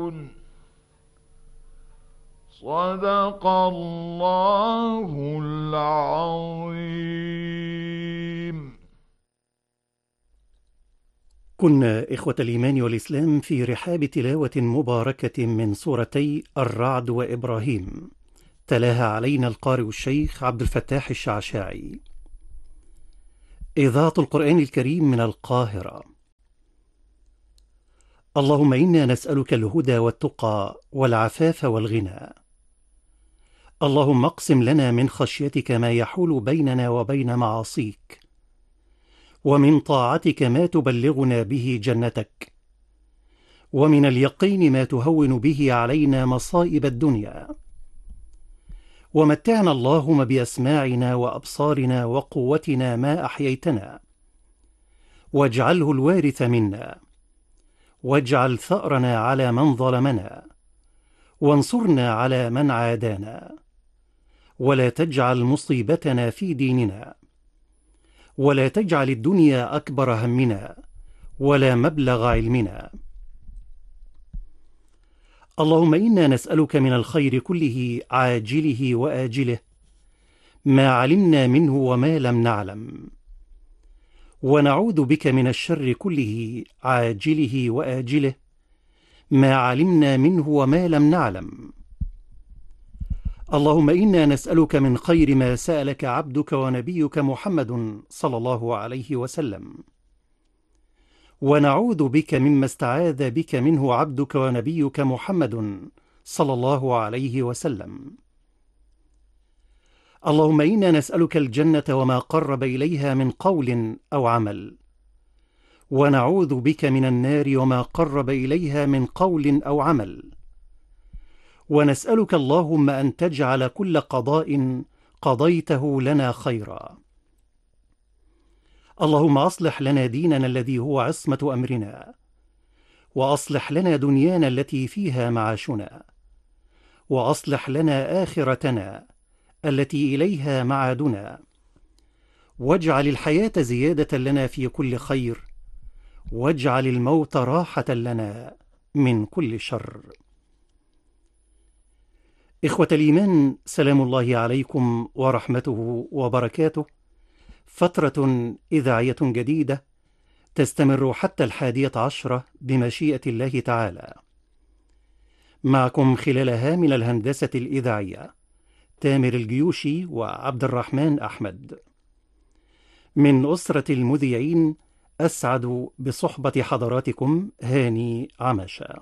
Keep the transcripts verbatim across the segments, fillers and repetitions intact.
صدق الله العظيم. كنا إخوة الإيمان والإسلام في رحاب تلاوة مباركة من سورتي الرعد وإبراهيم، تلاها علينا القارئ الشيخ عبد الفتاح الشعشاعي. إذاعة القرآن الكريم من القاهرة. اللهم إنا نسألك الهدى والتقى والعفاف والغنى. اللهم اقسم لنا من خشيتك ما يحول بيننا وبين معاصيك، ومن طاعتك ما تبلغنا به جنتك، ومن اليقين ما تهون به علينا مصائب الدنيا. ومتعنا اللهم بأسماعنا وأبصارنا وقوتنا ما أحييتنا، واجعله الوارث منا، واجعل ثأرنا على من ظلمنا، وانصرنا على من عادانا، ولا تجعل مصيبتنا في ديننا، ولا تجعل الدنيا أكبر همنا ولا مبلغ علمنا. اللهم إنا نسألك من الخير كله عاجله وآجله ما علمنا منه وما لم نعلم، ونعوذ بك من الشر كله عاجله وآجله ما علمنا منه وما لم نعلم. اللهم إنا نسألك من خير ما سألك عبدك ونبيك محمد صلى الله عليه وسلم، ونعوذ بك مما استعاذ بك منه عبدك ونبيك محمد صلى الله عليه وسلم. اللهم إنا نسألك الجنة وما قرب إليها من قول أو عمل، ونعوذ بك من النار وما قرب إليها من قول أو عمل. ونسألك اللهم أن تجعل كل قضاء قضيته لنا خيرا. اللهم أصلح لنا ديننا الذي هو عصمة أمرنا، وأصلح لنا دنيانا التي فيها معاشنا، وأصلح لنا آخرتنا التي إليها معادنا، واجعل الحياة زيادة لنا في كل خير، واجعل الموت راحة لنا من كل شر. إخوة الإيمان، سلام الله عليكم ورحمته وبركاته. فترة إذاعية جديدة تستمر حتى الحادية عشرة بمشيئة الله تعالى. معكم خلالها من الهندسة الإذاعية تامر الجيوشي وعبد الرحمن أحمد. من أسرة المذيعين أسعد بصحبة حضراتكم هاني عمشة.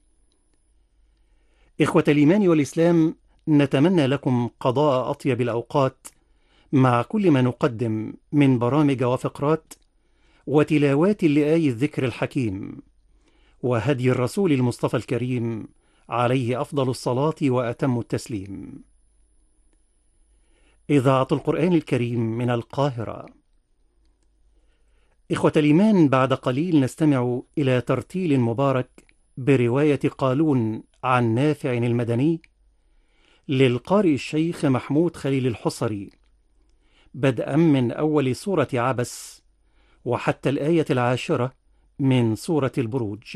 إخوة الإيمان والإسلام، نتمنى لكم قضاء أطيب الأوقات مع كل ما نقدم من برامج وفقرات وتلاوات لآي الذكر الحكيم وهدي الرسول المصطفى الكريم عليه أفضل الصلاة وأتم التسليم. إذاعة القرآن الكريم من القاهرة. إخوة الإيمان، بعد قليل نستمع إلى ترتيل مبارك برواية قالون عن نافع المدني للقارئ الشيخ محمود خليل الحصري، بدءا من أول سورة عبس وحتى الآية العاشرة من سورة البروج.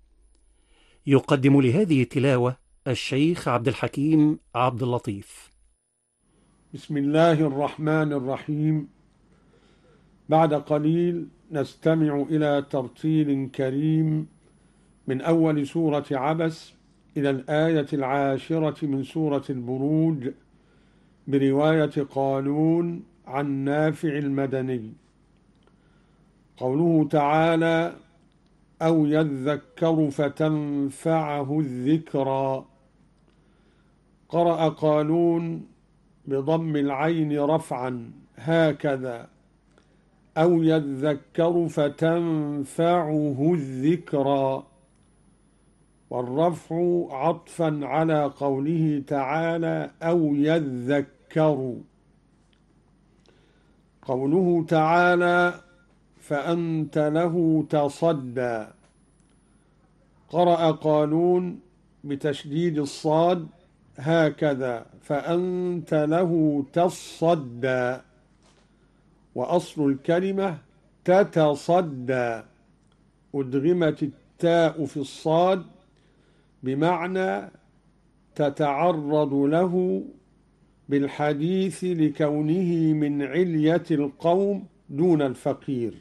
يقدم لهذه التلاوة الشيخ عبد الحكيم عبد اللطيف. بسم الله الرحمن الرحيم. بعد قليل نستمع إلى ترتيل كريم من أول سورة عبس إلى الآية العاشرة من سورة البروج برواية قالون عن نافع المدني. قوله تعالى: أو يذكر فتنفعه الذكرى. قرأ قالون بضم العين رفعا هكذا: أو يذكر فتنفعه الذكرى، والرفع عطفا على قوله تعالى: أو يذكر. قوله تعالى: فأنت له تصدى. قرأ قالون بتشديد الصاد هكذا: فأنت له تصدى، وأصل الكلمة تتصدى، أدغمت التاء في الصاد بمعنى تتعرض له بالحديث لكونه من علية القوم دون الفقير.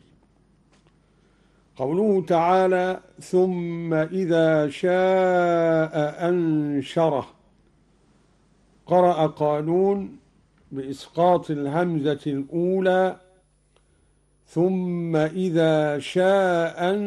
قوله تعالى ثم إذا شاء أنشره، قرأ قالون بإسقاط الهمزة الأولى ثم إذا شاء